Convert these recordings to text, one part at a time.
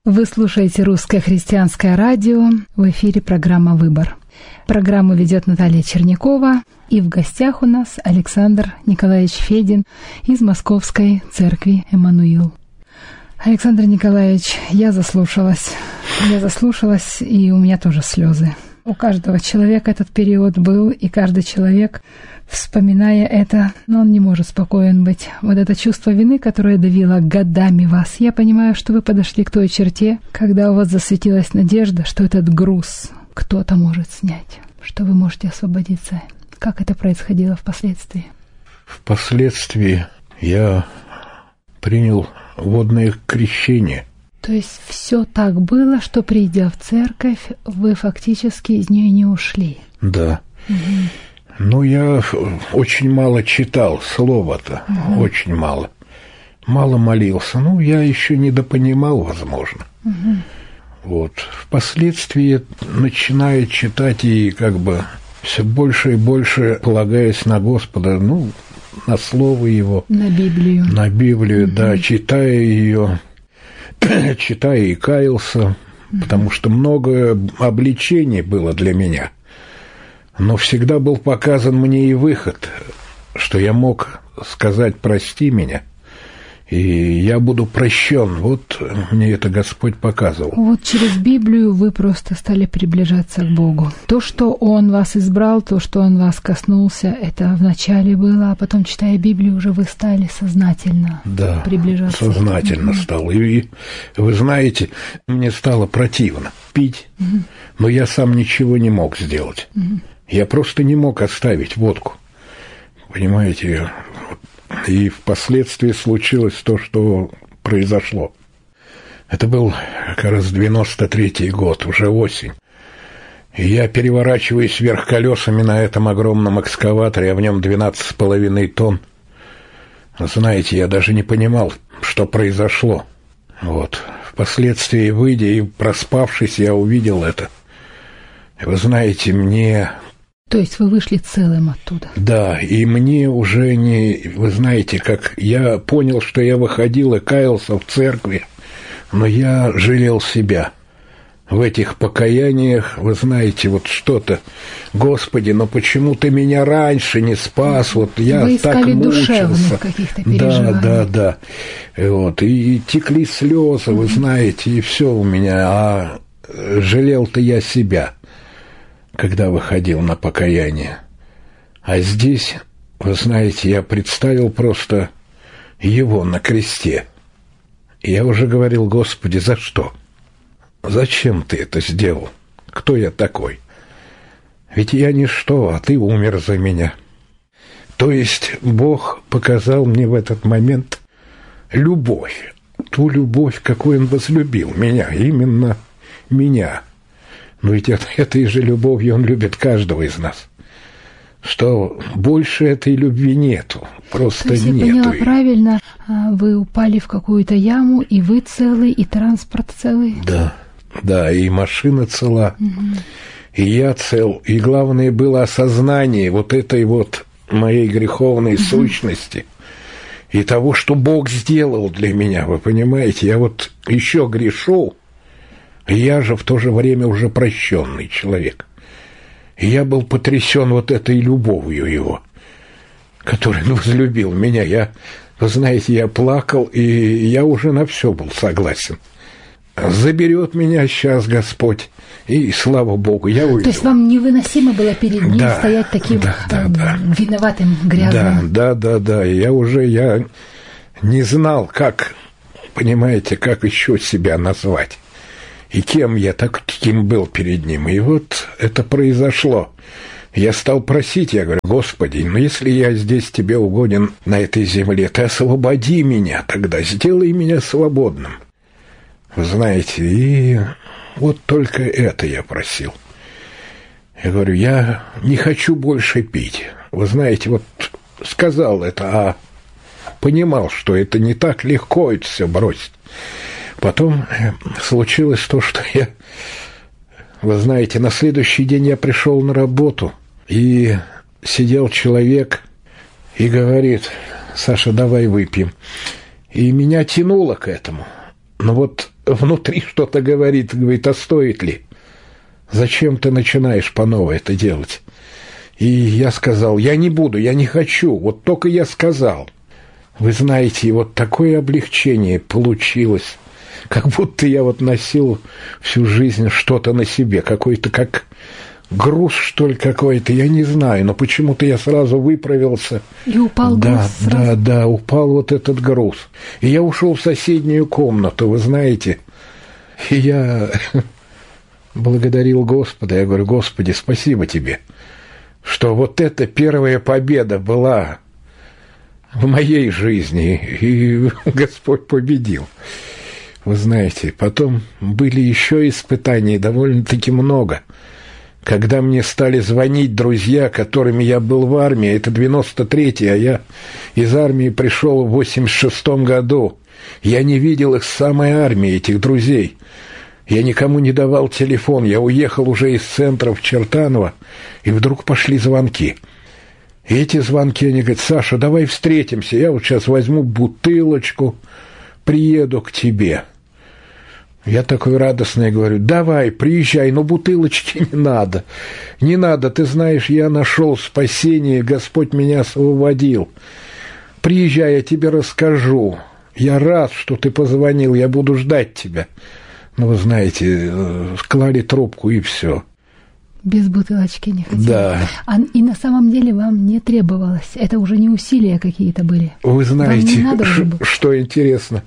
Вы слушаете «Русское христианское радио». В эфире программа «Выбор». Программу ведет Наталья Чернякова. И в гостях у нас Александр Николаевич Федин из Московской церкви Эммануил. Александр Николаевич, я заслушалась, и у меня тоже слезы. У каждого человека этот период был, и каждый человек, вспоминая это, но он не может спокоен быть. Вот это чувство вины, которое давило годами вас, я понимаю, что вы подошли к той черте, когда у вас засветилась надежда, что этот груз кто-то может снять, что вы можете освободиться. Как это происходило впоследствии? Впоследствии я принял водное крещение. То есть все так было, что, придя в церковь, вы фактически из нее не ушли? Да. Ну, я очень мало читал слова-то, очень мало. Мало молился. Ну, я еще недопонимал, возможно. Вот. Впоследствии начинаю читать и как бы все больше и больше полагаясь на Господа, ну, на Слово Его. На Библию. На Библию, да, читая ее, читая и каялся, потому что много обличений было для меня. Но всегда был показан мне и выход, что я мог сказать «прости меня», и я буду прощен. Вот мне это Господь показывал. Вот через Библию вы просто стали приближаться к Богу. То, что Он вас избрал, то, что Он вас коснулся, это вначале было, а потом, читая Библию, уже вы стали сознательно приближаться. Сознательно стал. И вы знаете, мне стало противно пить, но я сам ничего не мог сделать. Я просто не мог оставить водку. Понимаете? И впоследствии случилось то, что произошло. Это был как раз 93-й год, уже осень. И я переворачиваюсь вверх колесами на этом огромном экскаваторе, а в нем 12,5 тонн. Знаете, я даже не понимал, что произошло. Вот. Впоследствии, выйдя и проспавшись, я увидел это. И вы знаете, мне... То есть вы вышли целым оттуда? Да, и мне уже не... Вы знаете, как я понял, что я выходил и каялся в церкви, но я жалел себя. В этих покаяниях, вы знаете, вот что-то, Господи, но почему ты меня раньше не спас? Вот я вы так мучился. Душевных каких-то переживаний. Да. Вот, и текли слезы, вы знаете, и все у меня, а жалел-то я себя, когда выходил на покаяние. А здесь, вы знаете, я представил просто его на кресте. И я уже говорил: Господи, за что? Зачем ты это сделал? Кто я такой? Ведь я ничто, а ты умер за меня. То есть Бог показал мне в этот момент любовь. Ту любовь, какой Он возлюбил меня, именно меня. Но ведь этой же любовью Он любит каждого из нас. Что больше этой любви нету. Просто то есть, нету. Я поняла правильно, вы упали в какую-то яму, и вы целый, и транспорт целый? Да, и машина цела, и я цел. И главное было осознание вот этой вот моей греховной сущности и того, что Бог сделал для меня. Вы понимаете, я вот еще грешу, я же в то же время уже прощенный человек. И я был потрясен вот этой любовью Его, который возлюбил меня. Вы знаете, я плакал, и я уже на все был согласен. Заберет меня сейчас Господь, и слава Богу, я уйду. То есть вам невыносимо было перед Ним стоять таким виноватым, грязным? Да. Я не знал, как, понимаете, как еще себя назвать. И кем я таким был перед Ним. И вот это произошло. Я стал просить, я говорю: Господи, ну если я здесь Тебе угоден на этой земле, Ты освободи меня тогда, сделай меня свободным. Вы знаете, и вот только это я просил. Я говорю: я не хочу больше пить. Вы знаете, вот сказал это, а понимал, что это не так легко это все бросить. Потом случилось то, что вы знаете, на следующий день я пришел на работу, и сидел человек и говорит: Саша, давай выпьем. И меня тянуло к этому. Но вот внутри что-то говорит, а стоит ли? Зачем ты начинаешь по новой это делать? И я сказал, я не буду, я не хочу, вот только я сказал. Вы знаете, и вот такое облегчение получилось, как будто я вот носил всю жизнь что-то на себе, какой-то как груз, что ли, какой-то, я не знаю, но почему-то я сразу выправился. И упал груз сразу? Да, упал вот этот груз. И я ушел в соседнюю комнату, вы знаете, и я благодарил Господа, я говорю, Господи, спасибо Тебе, что вот эта первая победа была в моей жизни, и Господь победил. Вы знаете, потом были еще испытаний, довольно-таки много. Когда мне стали звонить друзья, которыми я был в армии, это 93-й, а я из армии пришел в 86-м году. Я не видел их с самой армии, этих друзей. Я никому не давал телефон, я уехал уже из центра в Чертаново, и вдруг пошли звонки. И эти звонки, они говорят, Саша, давай встретимся, я вот сейчас возьму бутылочку, приеду к тебе. Я такой радостный говорю, давай, приезжай, но бутылочки не надо. Не надо, ты знаешь, я нашел спасение, Господь меня освободил. Приезжай, я тебе расскажу. Я рад, что ты позвонил, я буду ждать тебя. Ну, вы знаете, клали трубку и все. Без бутылочки не хотели. Да. И на самом деле вам не требовалось. Это уже не усилия какие-то были. Вы знаете, что интересно.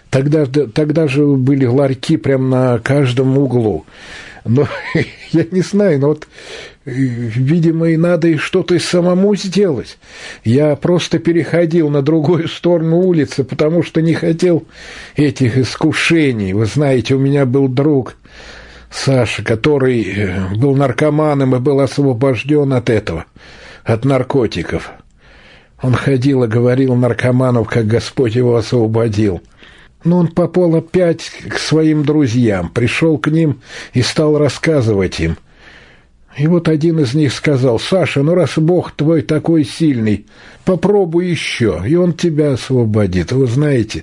Тогда же были ларьки прямо на каждом углу. Но я не знаю, но вот, видимо, и надо и что-то и самому сделать. Я просто переходил на другую сторону улицы, потому что не хотел этих искушений. Вы знаете, у меня был друг Саша, который был наркоманом и был освобожден от этого, от наркотиков. Он ходил и говорил наркоманов, как Господь его освободил. Но он попал опять к своим друзьям, пришел к ним и стал рассказывать им. И вот один из них сказал, Саша, ну раз Бог твой такой сильный, попробуй еще, и Он тебя освободит. Вы знаете,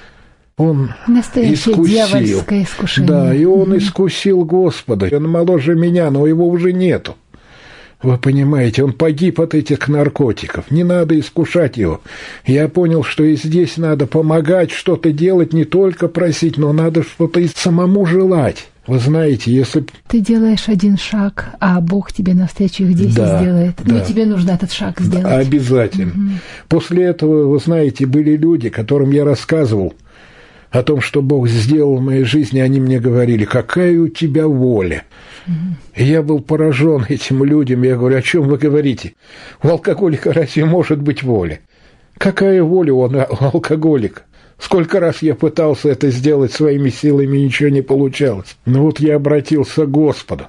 он искусил. Дьявольское искушение. Да, и он искусил Господа. Он моложе меня, но его уже нету. Вы понимаете, он погиб от этих наркотиков. Не надо искушать его. Я понял, что и здесь надо помогать, что-то делать, не только просить, но надо что-то и самому желать. Вы знаете, если... Ты делаешь один шаг, а Бог тебе навстречу их 10 сделает. Да. Ну, тебе нужно этот шаг сделать. Обязательно. Угу. После этого, вы знаете, были люди, которым я рассказывал о том, что Бог сделал в моей жизни, они мне говорили, какая у тебя воля. И я был поражен этим людям. Я говорю, о чем вы говорите? У алкоголика разве может быть воля? Какая воля у алкоголика? Сколько раз я пытался это сделать своими силами, ничего не получалось. Но вот я обратился к Господу.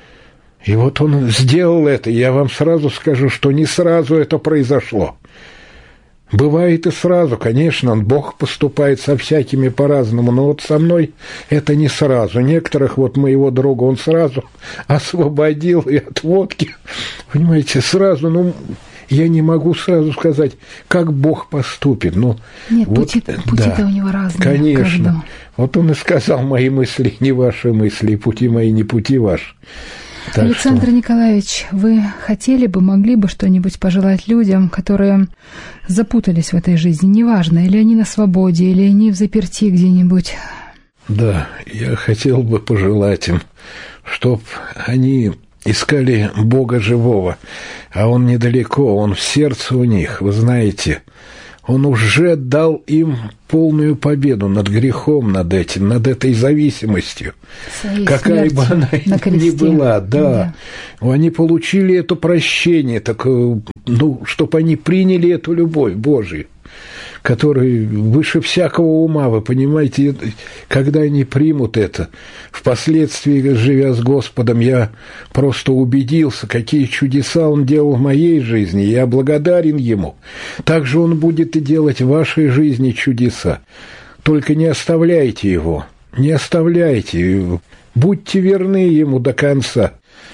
И вот Он сделал это. Я вам сразу скажу, что не сразу это произошло. Бывает и сразу, конечно, Бог поступает со всякими по-разному, но вот со мной это не сразу. Некоторых, вот моего друга, он сразу освободил и от водки, понимаете, сразу, ну, я не могу сразу сказать, как Бог поступит. Ну, нет, вот, пути-то у него разные. Конечно. Каждому. Вот он и сказал, мои мысли не ваши мысли, пути мои не пути ваши. Так Александр Николаевич, вы хотели бы, могли бы что-нибудь пожелать людям, которые запутались в этой жизни, неважно, или они на свободе, или они в заперти где-нибудь? Да, я хотел бы пожелать им, чтоб они искали Бога живого, а Он недалеко, Он в сердце у них, вы знаете. Он уже дал им полную победу над грехом, над этим, над этой зависимостью. Своей какая бы она ни была, да. Они получили это прощение, так, ну, чтобы они приняли эту любовь Божию, которая выше всякого ума, вы понимаете, когда они примут это, впоследствии, живя с Господом, я просто убедился, какие чудеса Он делал в моей жизни, я благодарен Ему. Также Он будет и делать в вашей жизни чудеса. Только не оставляйте Его, не оставляйте, будьте верны Ему до конца.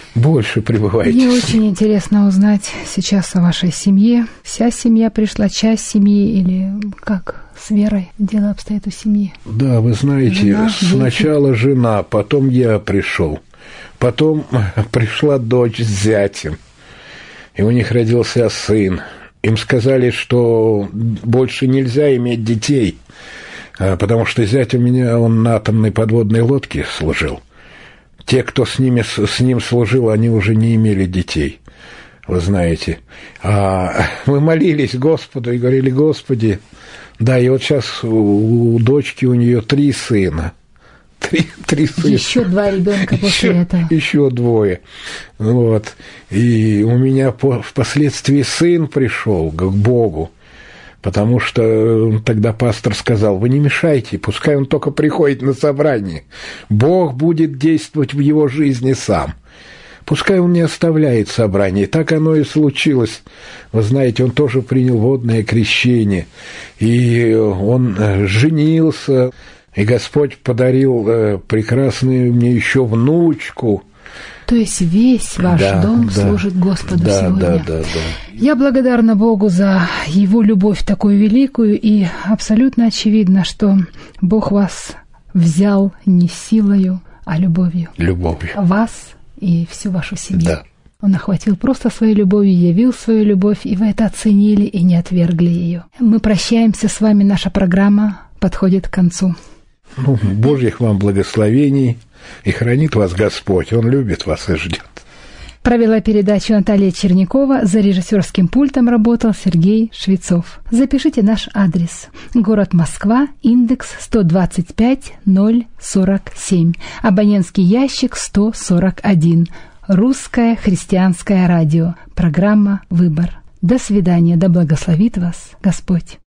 больше пребывайте. Мне очень интересно узнать сейчас о вашей семье. Вся семья пришла, часть семьи или как с Верой дело обстоит у семьи? Да, вы знаете, сначала жена, потом я пришел. Потом пришла дочь с зятем, и у них родился сын. Им сказали, что больше нельзя иметь детей, потому что зять у меня, он на атомной подводной лодке служил. Те, кто с ним служил, они уже не имели детей, вы знаете. А мы молились Господу и говорили: Господи, да, и вот сейчас у дочки, у нее 3 сына. 3 сына. Еще 2 ребенка после этого. Еще 2. Вот. И у меня впоследствии сын пришел к Богу, потому что тогда пастор сказал: вы не мешайте, пускай он только приходит на собрание. Бог будет действовать в его жизни сам. Пускай он не оставляет собрание. Так оно и случилось. Вы знаете, он тоже принял водное крещение. И он женился. И Господь подарил прекрасную мне еще внучку. То есть весь ваш дом служит Господу сегодня. Да. Я благодарна Богу за Его любовь такую великую, и абсолютно очевидно, что Бог вас взял не силою, а любовью. Любовью. Вас и всю вашу семью. Да. Он охватил просто своей любовью, явил свою любовь, и вы это оценили и не отвергли ее. Мы прощаемся с вами, наша программа подходит к концу. Божьих вам благословений, и хранит вас Господь, Он любит вас и ждет. Провела передачу Наталья Чернякова, за режиссерским пультом работал Сергей Швецов. Запишите наш адрес. Город Москва, индекс 125-047, абонентский ящик 141. Русское христианское радио. Программа «Выбор». До свидания, да благословит вас Господь.